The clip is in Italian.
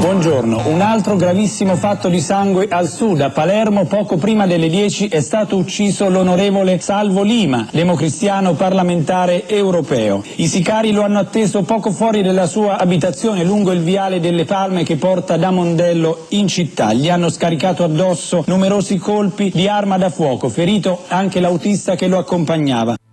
Buongiorno. Un altro gravissimo fatto di sangue al sud. A Palermo, poco prima delle 10, è stato ucciso l'onorevole Salvo Lima, democristiano parlamentare europeo. I sicari lo hanno atteso poco fuori dalla sua abitazione, lungo il viale delle Palme che porta da Mondello in città. Gli hanno scaricato addosso numerosi colpi di arma da fuoco, ferito anche l'autista che lo accompagnava.